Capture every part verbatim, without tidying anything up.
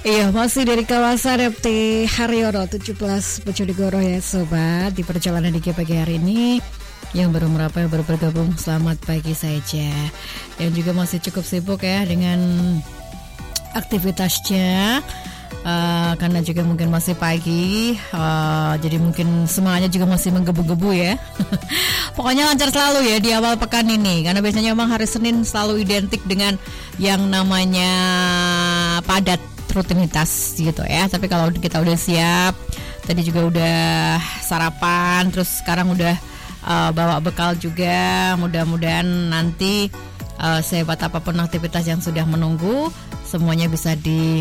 Iya, masih dari kawasan M T Haryono tujuh belas Bojonegoro ya sobat. Di perjalanan di pagi hari ini, yang baru merapat, yang baru bergabung, selamat pagi saja. Yang juga masih cukup sibuk ya dengan aktivitasnya, uh, karena juga mungkin masih pagi, uh, jadi mungkin semangatnya juga masih menggebu-gebu ya. Pokoknya lancar selalu ya di awal pekan ini, karena biasanya memang hari Senin selalu identik dengan yang namanya padat rutinitas gitu ya. Tapi kalau kita udah siap, tadi juga udah sarapan, terus sekarang udah uh, bawa bekal juga, mudah-mudahan nanti uh, sehebat apapun aktivitas yang sudah menunggu, semuanya bisa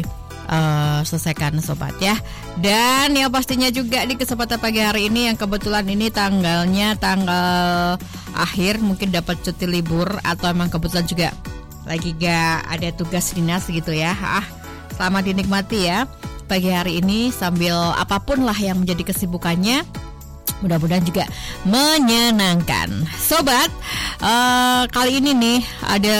diselesaikan uh, sobat ya. Dan ya pastinya juga di kesempatan pagi hari ini yang kebetulan ini tanggalnya tanggal akhir, mungkin dapat cuti libur atau emang kebetulan juga lagi gak ada tugas dinas gitu ya. Ah, selamat dinikmati ya pagi hari ini sambil apapun lah yang menjadi kesibukannya. Mudah-mudahan juga menyenangkan. Sobat, uh, kali ini nih ada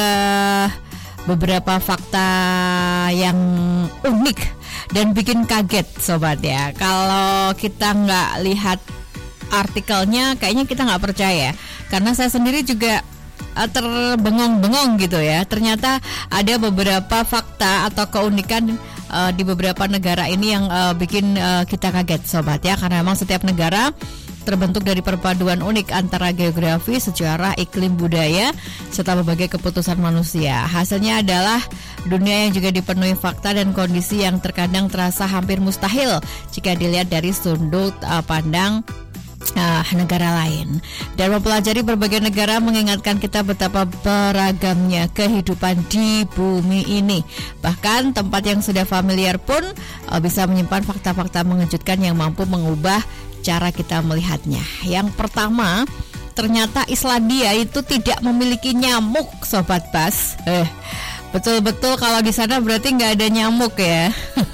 beberapa fakta yang unik dan bikin kaget sobat ya. Kalau kita nggak lihat artikelnya kayaknya kita nggak percaya. Karena saya sendiri juga terbengong-bengong gitu ya. Ternyata ada beberapa fakta atau keunikan uh, di beberapa negara ini yang uh, bikin uh, kita kaget sobat ya. Karena memang setiap negara terbentuk dari perpaduan unik antara geografi, sejarah, iklim, budaya, serta berbagai keputusan manusia. Hasilnya adalah dunia yang juga dipenuhi fakta dan kondisi yang terkadang terasa hampir mustahil jika dilihat dari sudut uh, pandang Uh, negara lain. Dan mempelajari berbagai negara mengingatkan kita betapa beragamnya kehidupan di bumi ini. Bahkan tempat yang sudah familiar pun uh, bisa menyimpan fakta-fakta mengejutkan yang mampu mengubah cara kita melihatnya. Yang pertama, ternyata Islandia itu tidak memiliki nyamuk sobat Bas. Eh, betul-betul kalau di sana berarti nggak ada nyamuk ya.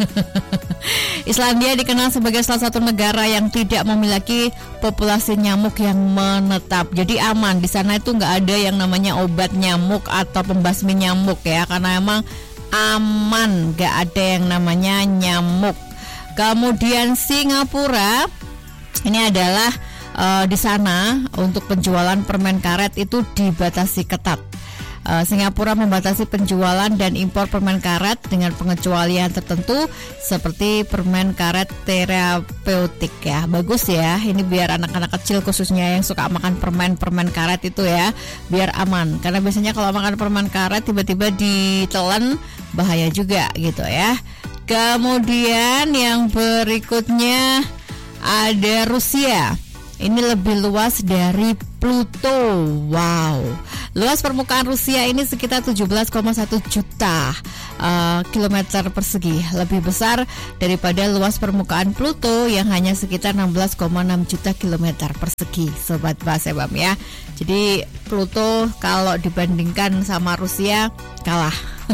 Islandia dikenal sebagai salah satu negara yang tidak memiliki populasi nyamuk yang menetap. Jadi aman, di sana itu nggak ada yang namanya obat nyamuk atau pembasmi nyamuk ya, karena emang aman, nggak ada yang namanya nyamuk. Kemudian Singapura, ini adalah uh, di sana untuk penjualan permen karet itu dibatasi ketat. Uh, Singapura membatasi penjualan dan impor permen karet dengan pengecualian tertentu seperti permen karet terapeutik ya. Bagus ya, ini biar anak-anak kecil khususnya yang suka makan permen-permen karet itu ya, biar aman. Karena biasanya kalau makan permen karet tiba-tiba ditelan bahaya juga gitu ya. Kemudian yang berikutnya ada Rusia. Ini lebih luas dari Pluto. Wow. Luas permukaan Rusia ini sekitar tujuh belas koma satu juta uh, kilometer persegi, lebih besar daripada luas permukaan Pluto yang hanya sekitar enam belas koma enam juta kilometer persegi. Sobat Basebam ya. Jadi Pluto kalau dibandingkan sama Rusia kalah.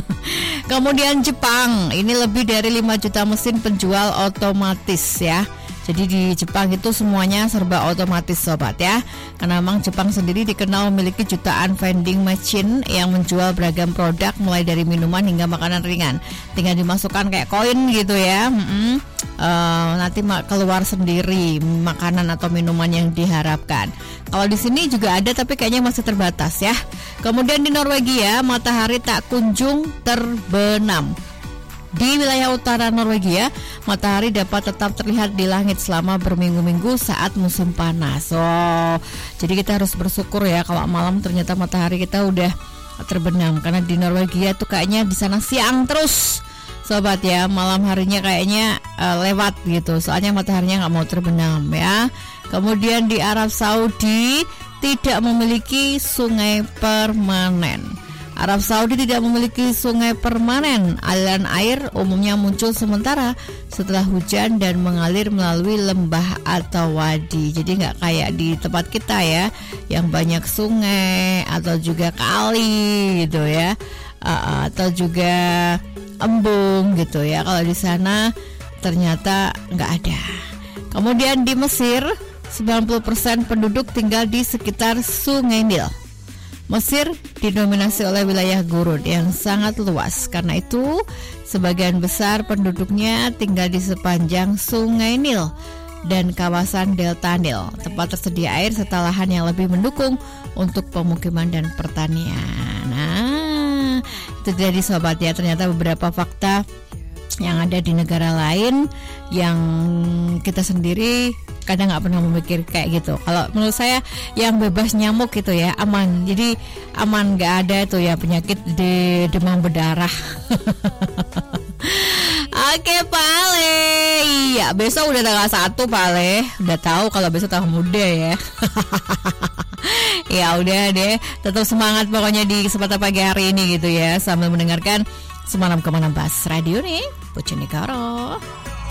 Kemudian Jepang, ini lebih dari lima juta mesin penjual otomatis ya. Jadi di Jepang itu semuanya serba otomatis sobat ya. Karena memang Jepang sendiri dikenal memiliki jutaan vending machine yang menjual beragam produk mulai dari minuman hingga makanan ringan. Tinggal dimasukkan kayak koin gitu ya. Mm-hmm. Uh, nanti keluar sendiri makanan atau minuman yang diharapkan. Kalau di sini juga ada tapi kayaknya masih terbatas ya. Kemudian di Norwegia, matahari tak kunjung terbenam. Di wilayah utara Norwegia, matahari dapat tetap terlihat di langit selama berminggu-minggu saat musim panas. Oh, jadi kita harus bersyukur ya kalau malam ternyata matahari kita udah terbenam. Karena di Norwegia tuh kayaknya di sana siang terus, sobat ya. Malam harinya kayaknya uh, lewat gitu. Soalnya mataharinya nggak mau terbenam ya. Kemudian di Arab Saudi tidak memiliki sungai permanen. Arab Saudi tidak memiliki sungai permanen. Aliran air umumnya muncul sementara setelah hujan dan mengalir melalui lembah atau wadi. Jadi nggak kayak di tempat kita ya, yang banyak sungai atau juga kali gitu ya, uh, atau juga embung gitu ya. Kalau di sana ternyata nggak ada. Kemudian di Mesir, sembilan puluh persen penduduk tinggal di sekitar Sungai Nil. Mesir didominasi oleh wilayah gurun yang sangat luas. Karena itu, sebagian besar penduduknya tinggal di sepanjang Sungai Nil dan kawasan Delta Nil. Tempat tersedia air serta lahan yang lebih mendukung untuk pemukiman dan pertanian. Nah, itu jadi sobat ya, ternyata beberapa fakta yang ada di negara lain yang kita sendiri kadang nggak pernah memikir kayak gitu. Kalau menurut saya yang bebas nyamuk gitu ya aman. Jadi aman, nggak ada itu ya penyakit de demam berdarah. Oke Pale, iya besok udah tanggal satu Pale, udah tahu kalau besok tahun muda ya. Ya udah deh, tetap semangat pokoknya di kesempatan pagi hari ini gitu ya, sambil mendengarkan Semalam Kemanam Bas Radio nih, Pucuni Karo.